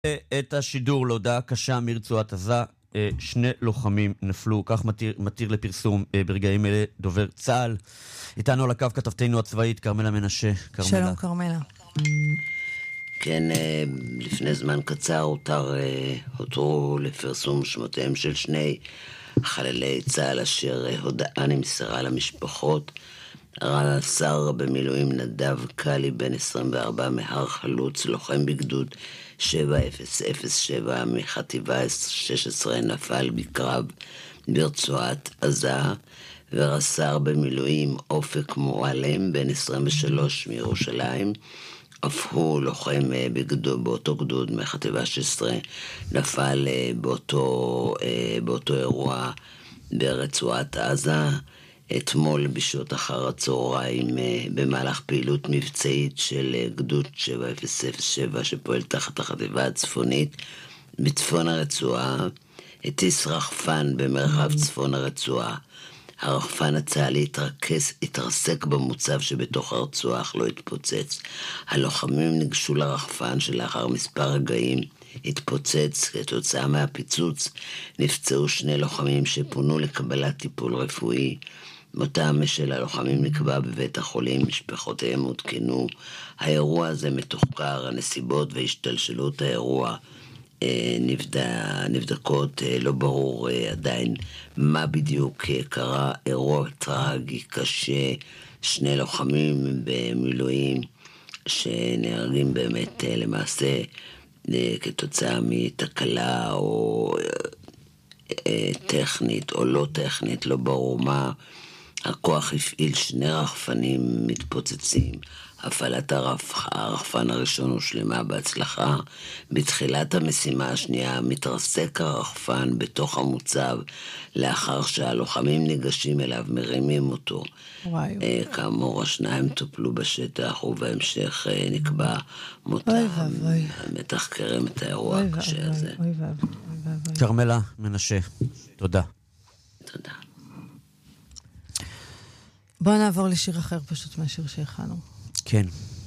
את השידור להודעה קשה מרצועת עזה. שני לוחמים נפלו, כך מתיר לפרסום ברגעים אלה דובר צה"ל. איתנו על הקו כתבתנו הצבאית כרמלה מנשה. שלום כרמלה. כן, לפני זמן קצר הותרו לפרסום שמותיהם של שני חללי צה"ל אשר הודעה נמסרה למשפחות. רס"ר במילואים נדב קלי בן 24 מהר חלוץ, לוחם בגדוד 7007 מחטיבה 16, נפל בקרב ברצועת עזה. ורס"ר במילואים אופק מועלם בן 23 מירושלים, אף הוא לוחם באותו גדוד מחטיבה 16, נפל באותו אירוע ברצועת עזה אתמול בשעות אחר הצהריים במהלך פעילות מבצעית של גדוד 7007 שפועל תחת החטיבה הצפונית בצפון הרצועה. הטיס רחפן במרחב צפון הרצועה. הרחפן הצה"לי התרסק במוצב שבתוך הרצועה אך לא התפוצץ. הלוחמים ניגשו לרחפן שלאחר מספר רגעים התפוצץ. כתוצאה מהפיצוץ נפצעו שני לוחמים שפונו לקבלת טיפול רפואי. מותם של הלוחמים נקבע בבית החולים, משפחותיהם עודכנו. האירוע הזה מתוחקר, הנסיבות והשתלשלות האירוע נבדקות, לא ברור עדיין מה בדיוק קרה. אירוע טרגי קשה, שני לוחמים במילואים שנהרגים באמת למעשה כתוצאה מתקלה או טכנית או לא טכנית, לא ברור מה. הכוח הפעיל שני רחפנים מתפוצצים. הפעלת הרחפן הראשון הושלמה בהצלחה. בתחילת המשימה השנייה מתרסק הרחפן בתוך המוצב לאחר שהלוחמים ניגשים אליו, מרימים אותו. כאמור השניים טופלו בשטח ובהמשך נקבע מותם. מתחקרים את האירוע הקשה הזה. כרמלה מנשה, תודה. תודה. בואו נעבור לשיר אחר פשוט מהשיר שהכנו. כן.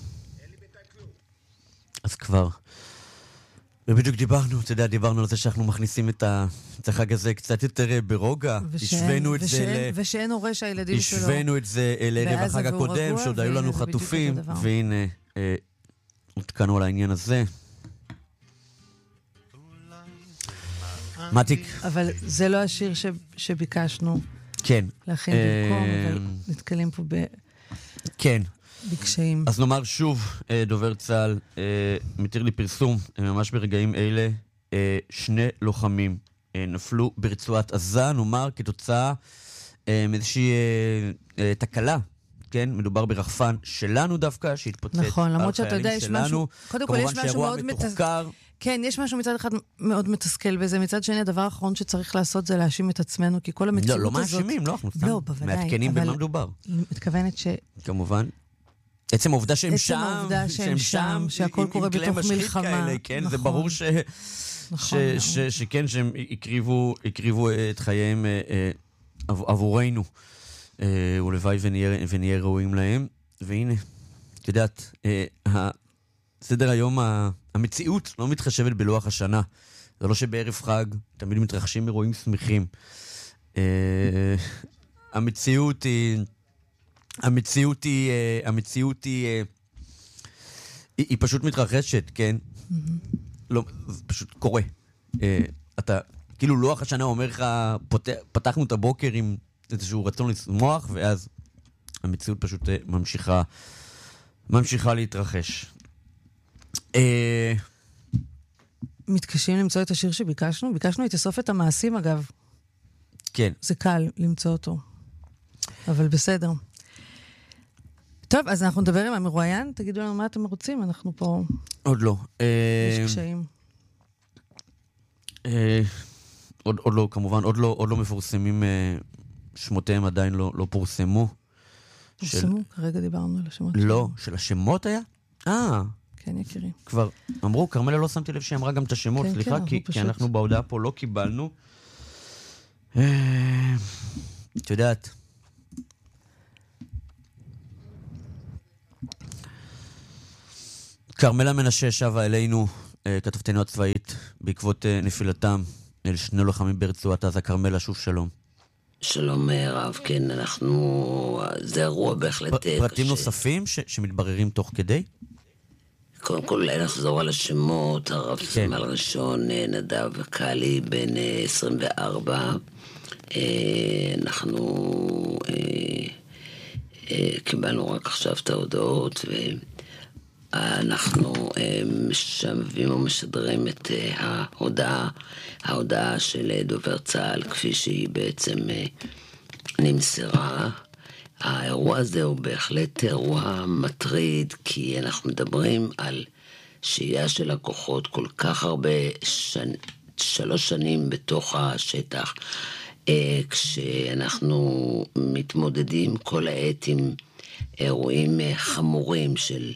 אז כבר. ובדיוק דיברנו על זה שאנחנו מכניסים את החג הזה קצת יותר ברוגע. השווינו את זה ושאין הורה שהילדים שלו. השווינו את זה לערב החג הקודם, שעוד היו לנו חטופים, והנה, התקנו על העניין הזה. מתיק. אבל זה לא השיר שביקשנו. כן. להכין במקום, אבל נתקלים פה כן. בקשיים. אז נאמר שוב, דובר צה"ל מתיר לי פרסום, ממש ברגעים אלה, שני לוחמים נפלו ברצועת עזה, נאמר כתוצאה מאיזושהי תקלה, כן? מדובר ברחפן שלנו דווקא, שהתפוצץ נכון, למרות שאתה יודע, יש משהו, קודם כל יש משהו מאוד מתוחקר. כן, יש משהו מצד אחד מאוד מתסכל בזה, מצד שני הדבר האחרון שצריך לעשות זה להאשים את עצמנו, כי כל המציאות הזאת... לא מאשימים, לא, אנחנו סתם מעדכנים במה מדובר. מתכוונת כמובן. עצם העובדה שהם שם, שהכל קורה בתוך מלחמה. כן, זה ברור שכן, שהם הקריבו את חייהם עבורנו, ולוואי ונהיה ראויים להם. והנה, את יודעת, סדר היום, המציאות לא מתחשבת בלוח השנה. זה לא שבערב חג תמיד מתרחשים אירועים שמחים. המציאות היא פשוט מתרחשת, כן? לא, זה פשוט קורה. אתה, כאילו לוח השנה אומר לך, פתחנו את הבוקר עם איזשהו רצון לשמוח, ואז המציאות פשוט ממשיכה להתרחש. מתקשים למצוא את השיר שביקשנו? ביקשנו את אסוף את המעשים, אגב. כן. זה קל למצוא אותו. אבל בסדר. טוב, אז אנחנו נדבר עם המרואיין. תגידו לנו מה אתם רוצים, אנחנו פה... עוד לא. יש קשיים. עוד לא, כמובן, עוד לא מפורסמים, שמותיהם עדיין לא פורסמו. פורסמו? כרגע דיברנו על השמות. לא, של השמות היה? כן, יקירי. כבר אמרו, כרמלה לא שמתי לב שהיא אמרה גם את השמות, סליחה, כי אנחנו בהודעה פה לא קיבלנו. את יודעת. כרמלה מנשה שבה אלינו כתבתנו הצבאית, בעקבות נפילתם אל שני לוחמים ברצועת עזה. כרמלה, שוב שלום. שלום רב, כן, זה אירוע בהחלט קשה. פרטים נוספים שמתבררים תוך כדי? קודם כל, נחזור על השמות. הרב סמל ראשון, נדב קלי, בן 24. אנחנו קיבלנו רק עכשיו את ההודעות, ואנחנו משווים ומשדרים את ההודעה של דובר צה"ל, כפי שהיא בעצם נמסרה. האירוע הזה הוא בהחלט אירוע מטריד, כי אנחנו מדברים על שהייה של הכוחות כל כך הרבה 3 שנים בתוך השטח, כשאנחנו מתמודדים כל העת עם אירועים חמורים של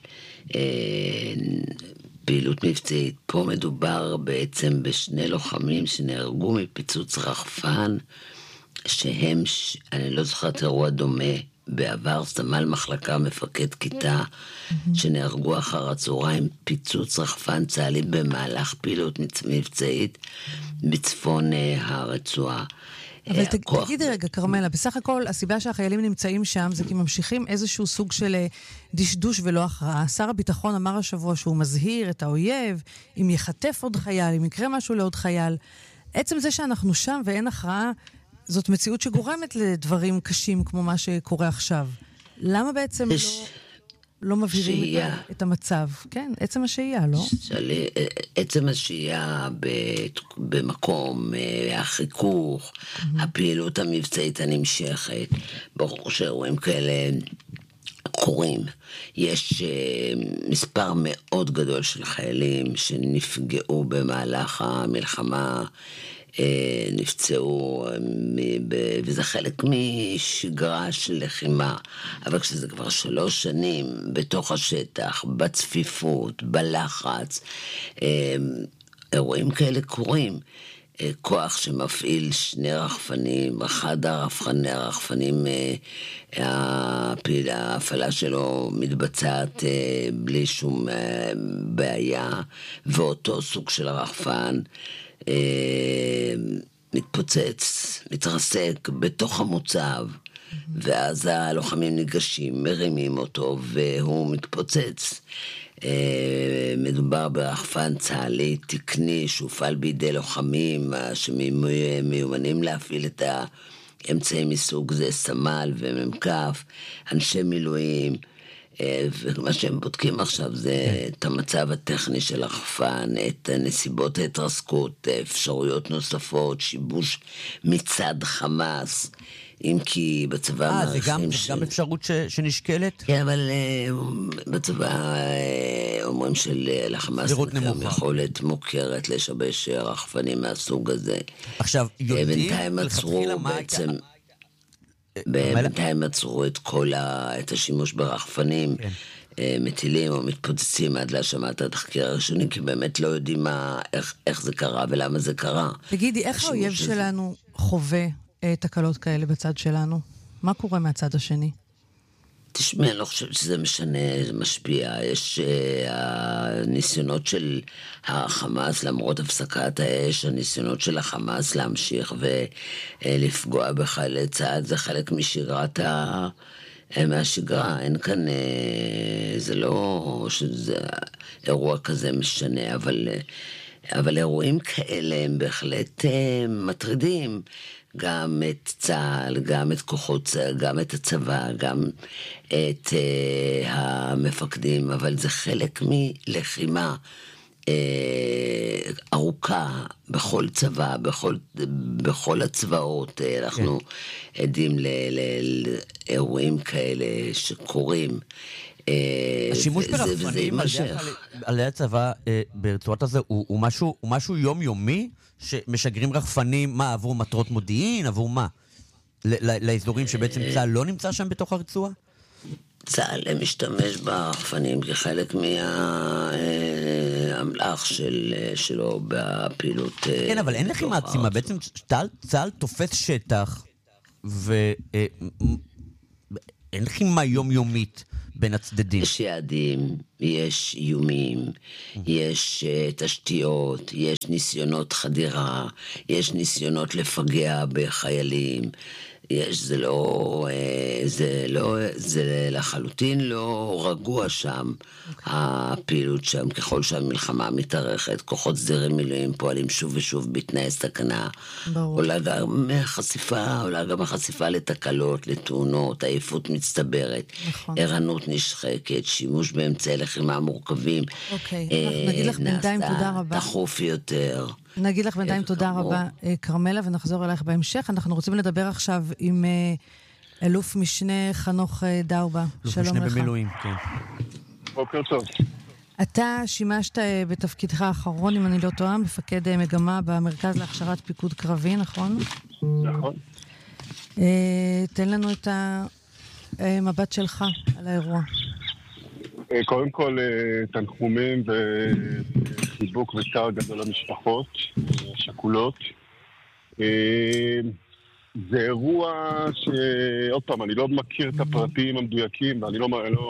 פעילות מבצעית. פה מדובר בעצם בשני לוחמים שנהרגו מפיצוץ רחפן, שהם, אני לא זוכרת אירוע דומה, בעבר סמל מחלקה, מפקד כיתה, שנהרגו אחר הצהריים, פיצוץ רחפן צה"לי במהלך פעילות מבצעית בצפון הרצועה. אבל תגידי רגע, כרמלה, בסך הכל הסיבה שהחיילים נמצאים שם זה כי ממשיכים איזשהו סוג של דשדוש ולא הכרעה. שר הביטחון אמר השבוע שהוא מזהיר את האויב, אם יחטף עוד חייל, אם יקרה משהו לעוד חייל. עצם זה שאנחנו שם ואין הכרעה, זאת מציאות שגורמת לדברים קשים כמו מה שקורה עכשיו. למה בעצם לא מבהירים את המצב? כן, עצם השהייה, לא? עצם השהייה במקום, החיכוך, הפעילות המבצעית הנמשכת, ברור שאירועים כאלה קורים. יש מספר מאוד גדול של חיילים שנפגעו במהלך המלחמה, נפצעו, וזה חלק משגרה של לחימה. אבל כשזה כבר 3 שנים בתוך השטח, בצפיפות, בלחץ, אירועים כאלה קורים. כוח שמפעיל 2 רחפנים, אחד הרחפנים, ההפעלה שלו מתבצעת בלי שום בעיה, ואותו סוג של הרחפן מתפוצץ, מתרסק בתוך המוצב, ואז הלוחמים ניגשים, מרימים אותו, והוא מתפוצץ. מדובר ברחפן צה"לי תקני שהופעל בידי לוחמים שמיומנים להפעיל את האמצעים מסוג זה, סמל וממקף, אנשי מילואים, ומה שהם בודקים עכשיו זה את המצב הטכני של הרחפן, את נסיבות ההתרסקות, אפשרויות נוספות, שיבוש מצד חמאס, אם כי בצבא זה גם אפשרות שנשקלת? כן, אבל בצבא אומרים שלחמאס גם יכולת מוכרת לשבש רחפנים מהסוג הזה. עכשיו, בינתיים עצרו בעצם, בינתיים עצרו את השימוש ברחפנים, מטילים או מתפוצצים עד להשלמת התחקיר הראשוני, כי באמת לא יודעים איך זה קרה ולמה זה קרה. תגידי, איך האויב שלנו חווה תקלות כאלה בצד שלנו? מה קורה מהצד השני? תשמע, אני לא חושבת שזה משנה, משפיע. יש הניסיונות של החמאס, למרות הפסקת האש, הניסיונות של החמאס להמשיך ולפגוע בחיילי צה"ל, זה חלק משגרת מהשגרה. אין כאן, זה לא שזה אירוע כזה משנה, אבל אירועים כאלה הם בהחלט מטרידים. גם את צה"ל, גם את כוחות צה"ל, גם את הצבא, גם את המפקדים, אבל זה חלק מלחימה ארוכה בכל צבא, בכל הצבאות. אנחנו עדים לאירועים כאלה שקורים. השימוש ברחפנים על הצבא ברצועת הזה הוא משהו יומיומי, שמשגרים רחפנים, מה, עבור מטרות מודיעין, עבור מה? לאזורים שבעצם צה"ל לא נמצא שם בתוך הרצועה? צה"ל משתמש ברחפנים כחלק מהמלאך שלו בפעילות. כן, אבל אין לחימה עצימה, בעצם צה"ל תופס שטח, ואין לחימה יומיומית בין הצדדים. יש יעדים, יש איומים, יש תשתיות, יש ניסיונות חדירה, יש ניסיונות לפגע בחיילים, זה לחלוטין לא רגוע שם, הפעילות שם, ככל שהמלחמה מתארכת, כוחות סדירי מילואים פועלים שוב ושוב בתנאי סכנה, עולה גם החשיפה לתקלות, לתאונות, עייפות מצטברת, ערנות נשחקת, שימוש באמצעי לחימה מורכבים, אוקיי, נגיד לך בינתיים תודה רבה. דחוף יותר. נגיד לך בינתיים תודה רבה, קרמלה, ונחזור אלייך בהמשך. אנחנו רוצים לדבר עכשיו עם אלוף משנה חנוך דאובה. שלום לך. אלוף משנה במילואים, כן. בוקר טוב. אתה שימשת בתפקידך האחרון, אם אני לא טועה, מפקד מגמה במרכז להכשרת פיקוד קרבי, נכון? נכון. תן לנו את המבט שלך על האירוע. קודם כל, תנחומים וחיבוק וצער גדול למשפחות שכולות. זה אירוע שעוד פעם, אני לא מכיר את הפרטים המדויקים, ואני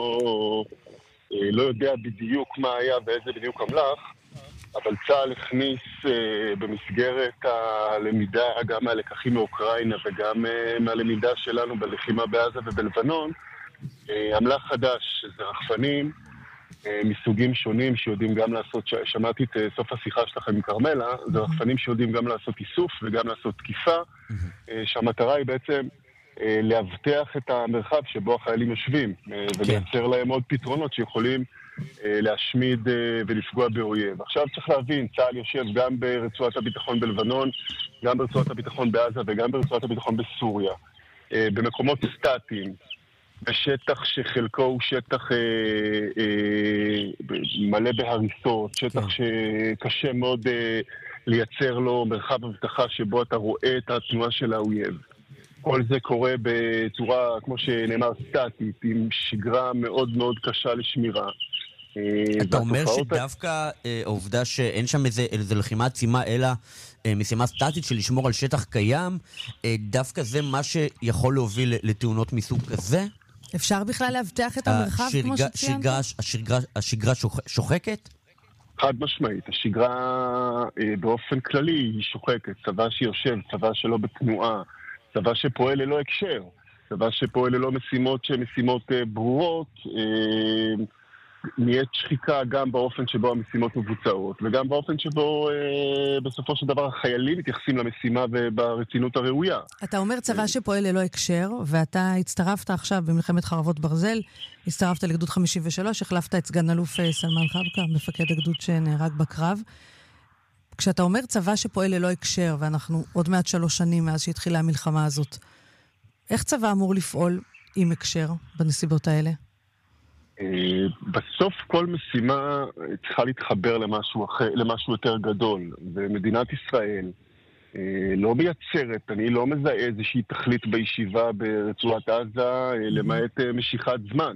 לא יודע בדיוק מה היה ואיזה בדיוק המלאך, אבל צה"ל הכניס במסגרת הלמידה גם מהלקחים מאוקראינה וגם מהלמידה שלנו בלחימה בעזה ובלבנון, המלאך חדש, שזה רחפנים מסוגים שונים שיודעים גם לעשות, שמעתי את סוף השיחה שלכם עם קרמלה, זה רחפנים שיודעים גם לעשות איסוף וגם לעשות תקיפה, שהמטרה היא בעצם להבטח את המרחב שבו החיילים יושבים, ולייצר להם עוד פתרונות שיכולים להשמיד ולפגוע באויב. עכשיו צריך להבין, צה"ל יושב גם ברצועת הביטחון בלבנון, גם ברצועת הביטחון בעזה וגם ברצועת הביטחון בסוריה, במקומות סטטיים, בשטח שחלקו הוא שטח מלא בהריסות, שטח שקשה מאוד לייצר לו מרחב הבטחה שבו אתה רואה את התנועה של האויב. כל זה קורה בצורה, כמו שנאמר, סטטית, עם שגרה מאוד מאוד קשה לשמירה. אתה אומר שדווקא העובדה שאין שם איזה לחימה עצימה, אלא משימה סטטית של לשמור על שטח קיים, דווקא זה מה שיכול להוביל לתאונות מסוג כזה? אפשר בכלל להבטח את המרחב כמו שציינת? השגרה שוחקת? חד משמעית, השגרה באופן כללי היא שוחקת, צבא שיושב, צבא שלא בתנועה, צבא שפועל ללא הקשר, צבא שפועל ללא משימות שהן משימות ברורות, נהיית שחיקה גם באופן שבו המשימות מבוצעות, וגם באופן שבו בסופו של דבר החיילים מתייחסים למשימה וברצינות הראויה. אתה אומר צבא שפועל ללא הקשר, ואתה הצטרפת עכשיו במלחמת חרבות ברזל, הצטרפת לגדוד 53, החלפת את סגן אלוף סלמן חבקה, מפקד הגדוד שנהרג בקרב. כשאתה אומר צבא שפועל ללא הקשר, ואנחנו עוד מעט 3 שנים מאז שהתחילה המלחמה הזאת, איך צבא אמור לפעול עם הקשר בנסיבות האלה? בסוף כל משימה צריכה להתחבר למשהו יותר גדול, ומדינת ישראל לא מייצרת, אני לא מזהה איזושהי תכלית בישיבה ברצועת עזה למעט משיכת זמן.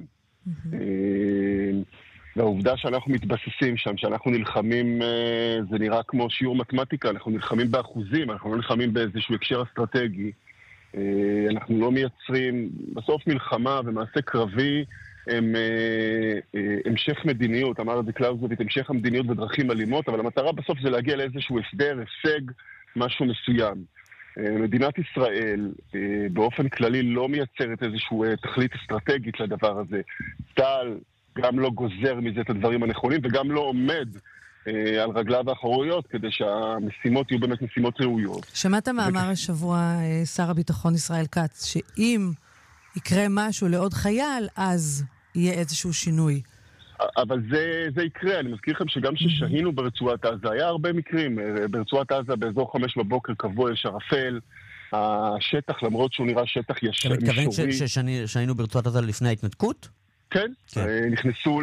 והעובדה שאנחנו מתבססים שם, שאנחנו נלחמים, זה נראה כמו שיעור מתמטיקה, אנחנו נלחמים באחוזים, אנחנו לא נלחמים באיזשהו הקשר אסטרטגי, אנחנו לא מייצרים, בסוף מלחמה ומעשה קרבי הם המשך מדיניות, אמר את זה קלאוזביץ, המשך המדיניות בדרכים אלימות, אבל המטרה בסוף זה להגיע לאיזשהו הסדר, הישג, משהו מסוים. מדינת ישראל באופן כללי לא מייצרת איזשהו תכלית אסטרטגית לדבר הזה. צה"ל גם לא גוזר מזה את הדברים הנכונים, וגם לא עומד על רגליו האחוריות, כדי שהמשימות יהיו באמת משימות ראויות. שמעת מאמר השבוע שר הביטחון ישראל כץ, שאם יקרה משהו לעוד חייל, אז יהיה איזשהו שינוי. אבל זה יקרה. אני מזכיר לכם שגם ששהינו ברצועת עזה, היה הרבה מקרים. ברצועת עזה באזור 5 בבוקר קבוע יש ערפל. השטח, למרות שהוא נראה שטח מישורי. אתה מתכוון ששהינו ברצועת עזה לפני ההתנתקות? כן. נכנסו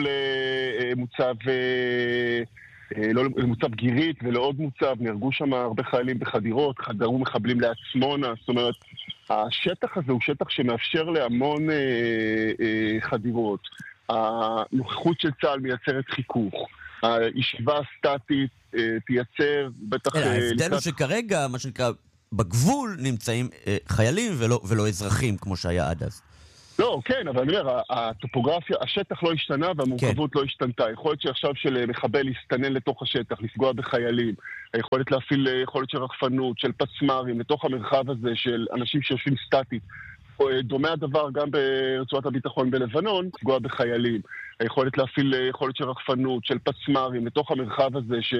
למוצב גירית ולעוד מוצב. נהרגו שם הרבה חיילים בחדירות, חדרו מחבלים לעצמונה. זאת אומרת, השטח הזה הוא שטח שמאפשר להמון חדירות. הנוכחות של צה"ל מייצרת חיכוך. הישיבה הסטטית תייצר בטח... ההבדל הוא שכרגע, מה שנקרא, בגבול נמצאים חיילים ולא אזרחים כמו שהיה עד אז. לא, כן, אבל אני אומר, הטופוגרפיה, השטח לא השתנה והמורכבות לא השתנתה. יכולת שעכשיו של מחבל להסתנן לתוך השטח, לפגוע בחיילים, היכולת להפעיל יכולת של רחפנות, של פצמרים, לתוך המרחב הזה של אנשים שיושבים סטטית. דומה הדבר גם ברצועת הביטחון בלבנון, לפגוע בחיילים. היכולת להפעיל יכולת של רחפנות, של פצמרים, לתוך המרחב הזה של